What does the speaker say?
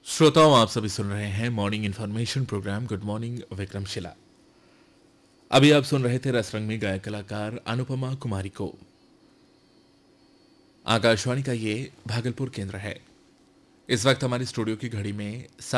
श्रोताओं, आप सभी सुन रहे हैं morning information programme good morning Vikramshila. अभी आप सुन रहे थे रसरंग में गायक कलाकार अनुपमा कुमारी को। आकाशवाणी का ये भागलपुर केंद्र है। इस वक्त हमारी स्टूडियो की घड़ी में